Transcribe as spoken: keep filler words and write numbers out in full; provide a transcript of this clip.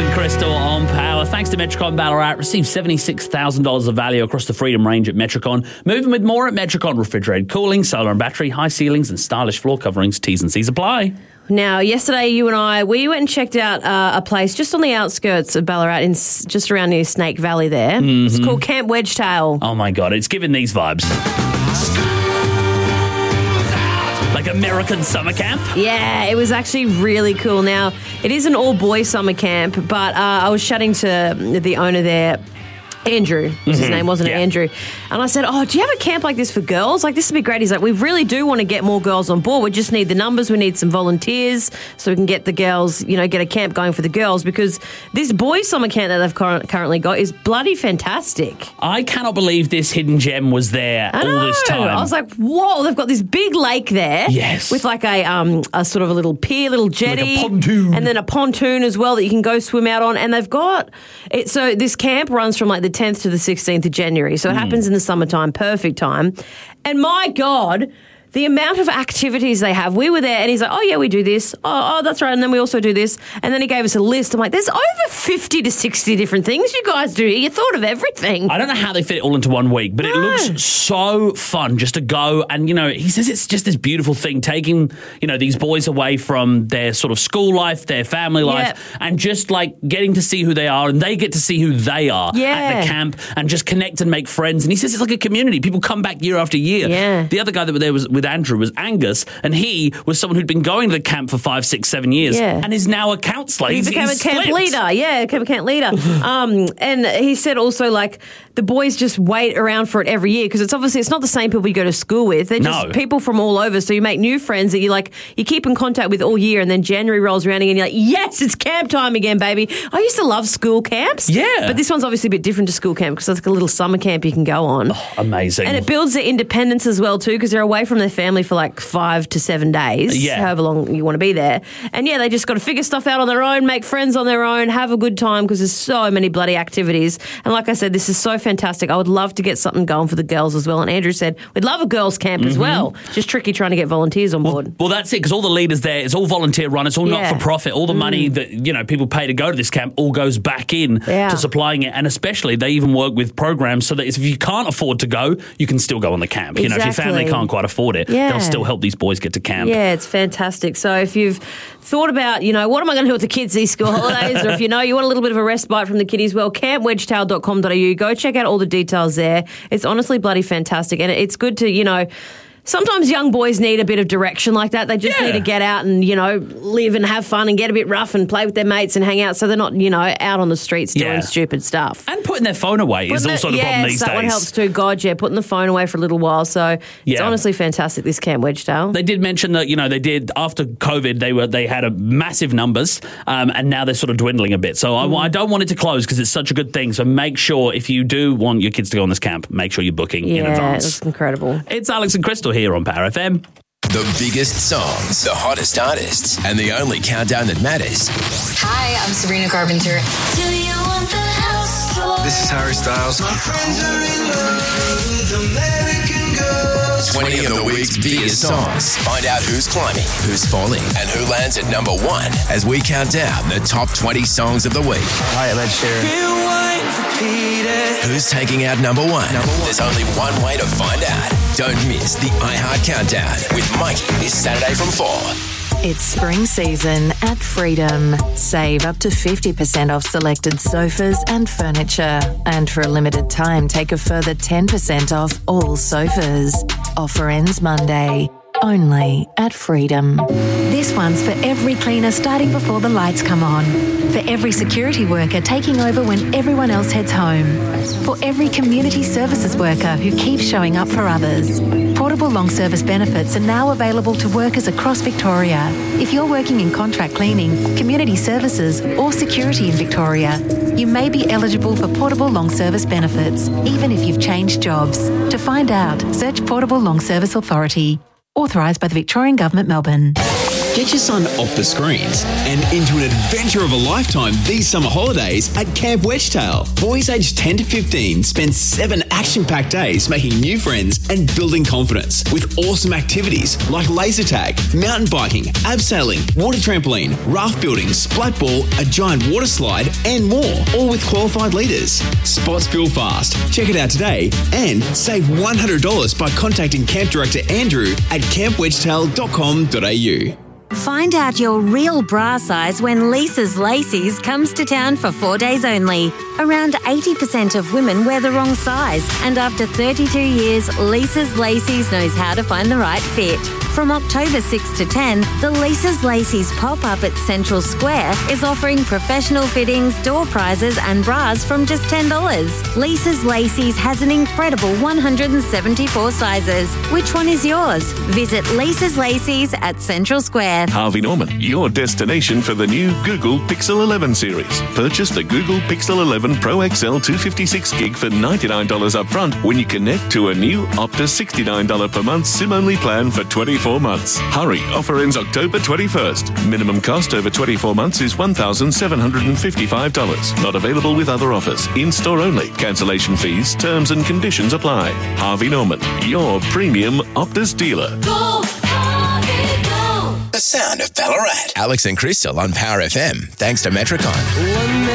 and Crystal on Power. Thanks to Metricon Ballarat. Receive seventy-six thousand dollars of value across the Freedom range at Metricon. Moving with more at Metricon. Refrigerated cooling, solar and battery, high ceilings and stylish floor coverings. T's and C's apply. Now, yesterday, you and I, we went and checked out uh, a place just on the outskirts of Ballarat, in s- just around near Snake Valley there. Mm-hmm. It's called Camp Wedgetail. Oh, my God. It's giving these vibes. Like American summer camp? Yeah, it was actually really cool. Now, it is an all-boys summer camp, but uh, I was chatting to the owner there, Andrew was mm-hmm. his name, wasn't yeah. it, Andrew? And I said, oh, do you have a camp like this for girls? Like, this would be great. He's like, we really do want to get more girls on board. We just need the numbers. We need some volunteers so we can get the girls, you know, get a camp going for the girls, because this boys' summer camp that they've cur- currently got is bloody fantastic. I cannot believe this hidden gem was there I all know. this time. I was like, whoa, they've got this big lake there. Yes. With like a, um, a sort of a little pier, little jetty. Like a pontoon. And then a pontoon as well that you can go swim out on. And they've got it. So this camp runs from like the tenth to the sixteenth of January. So it mm. happens in the summertime, perfect time. And my God, the amount of activities they have. We were there and he's like, oh, yeah, we do this. Oh, oh, that's right. And then we also do this. And then he gave us a list. I'm like, there's over fifty to sixty different things you guys do. You thought of everything. I don't know how they fit it all into one week, but no. It looks so fun just to go. And, you know, he says it's just this beautiful thing, taking, you know, these boys away from their sort of school life, their family life, yep. and just like getting to see who they are, and they get to see who they are yeah. at the camp and just connect and make friends. And he says it's like a community. People come back year after year. Yeah. The other guy that was there was with Andrew was Angus, and he was someone who'd been going to the camp for five, six, seven years yeah. and is now a counsellor. He he's, became he's a camp flipped. leader. Yeah, became a camp leader. um, and he said also, like, the boys just wait around for it every year, because it's obviously, it's not the same people you go to school with. They're just No. people from all over. So you make new friends that you like, you keep in contact with all year, and then January rolls around and you're like, yes, it's camp time again, baby. I used to love school camps. Yeah. But this one's obviously a bit different to school camp, because it's like a little summer camp you can go on. Oh, amazing. And it builds their independence as well, too, because they're away from their family for like five to seven days, Yeah. however long you want to be there. And yeah, they just got to figure stuff out on their own, make friends on their own, have a good time, because there's so many bloody activities. And like I said, this is so fantastic. I would love to get something going for the girls as well. And Andrew said, we'd love a girls' camp mm-hmm. as well. Just tricky trying to get volunteers on board. Well, well that's it, because all the leaders there, it's all volunteer run, it's all Yeah. not-for-profit. All the Mm. money that, you know, people pay to go to this camp all goes back in Yeah. to supplying it. And especially, they even work with programs so that if you can't afford to go, you can still go on the camp. You know, if your family Exactly. can't quite afford it, Yeah. they'll still help these boys get to camp. Yeah, it's fantastic. So if you've thought about, you know, what am I going to do with the kids these school holidays, or if you know you want a little bit of a respite from the kiddies, well, camp wedgetail dot com dot a u. Go check out all the details there. It's honestly bloody fantastic. And it's good to, you know, sometimes young boys need a bit of direction like that. They just Yeah. need to get out and, you know, live and have fun and get a bit rough and play with their mates and hang out, so they're not, you know, out on the streets doing Yeah. stupid stuff. And putting their phone away is Putting also the- the problem yes, these that days. one helps too. God, yeah, putting the phone away for a little while. So it's Yeah. honestly fantastic, this Camp Wedgetail. They did mention that, you know, they did, after COVID, they were they had a massive numbers, um, and now they're sort of dwindling a bit. So Mm. I, I don't want it to close, because it's such a good thing. So make sure, if you do want your kids to go on this camp, make sure you're booking in Yeah, advance. it's incredible. It's Alex and Crystal here on Power F M. The biggest songs, the hottest artists, and the only countdown that matters. Hi, I'm Sabrina Carpenter. Do you want the house floor? This is Harry Styles. My friends are in love with American girls. twenty of the week's biggest songs. Find out who's climbing, who's falling, and who lands at number one as we count down the top twenty songs of the week. Hi, I'm Ed Sheeran. Rewind, repeat it. Who's taking out number one? Number one. There's only one way to find out. Don't miss the iHeart Countdown with Mikey this Saturday from four. It's spring season at Freedom. Save up to fifty percent off selected sofas and furniture. And for a limited time, take a further ten percent off all sofas. Offer ends Monday. Only at Freedom. This one's for every cleaner starting before the lights come on. For every security worker taking over when everyone else heads home. For every community services worker who keeps showing up for others. Portable long service benefits are now available to workers across Victoria. If you're working in contract cleaning, community services or security in Victoria, you may be eligible for portable long service benefits, even if you've changed jobs. To find out, search Portable Long Service Authority. Authorised by the Victorian Government, Melbourne. Get your son off the screens and into an adventure of a lifetime these summer holidays at Camp Wedgetail. Boys aged ten to fifteen spend seven action-packed days making new friends and building confidence with awesome activities like laser tag, mountain biking, abseiling, water trampoline, raft building, splat ball, a giant water slide and more, all with qualified leaders. Spots fill fast. Check it out today and save one hundred dollars by contacting Camp Director Andrew at camp wedgetail dot com dot a u. Find out your real bra size when Lisa's Lacy's comes to town for four days only. Around eighty percent of women wear the wrong size, and after thirty-two years, Lisa's Lacy's knows how to find the right fit. From October sixth to ten, the Lisa's Lacy's pop-up at Central Square is offering professional fittings, door prizes and bras from just ten dollars. Lisa's Lacy's has an incredible one hundred seventy-four sizes. Which one is yours? Visit Lisa's Lacy's at Central Square. Harvey Norman, your destination for the new Google Pixel eleven series. Purchase the Google Pixel eleven Pro X L two fifty-six gig for ninety-nine dollars up front when you connect to a new Optus sixty-nine dollars per month SIM-only plan for twenty-four months. Hurry, offer ends October twenty-first. Minimum cost over twenty-four months is one thousand seven hundred fifty-five dollars. Not available with other offers. In-store only. Cancellation fees, terms and conditions apply. Harvey Norman, your premium Optus dealer. Go, Harvey, go. The sound of Ballarat. Alex and Crystal on Power F M, thanks to Metricon.